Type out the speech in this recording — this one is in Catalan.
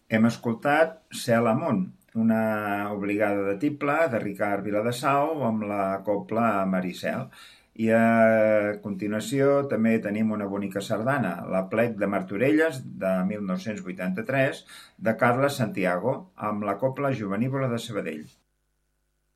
Hem escoltat Cel amunt, una obligada de tible de Ricard Viladesau amb la cobla Maricel. I a continuació també tenim una bonica sardana, la Plec de Martorelles, de 1983, de Carles Santiago, amb la cobla Jovenívola de Sabadell.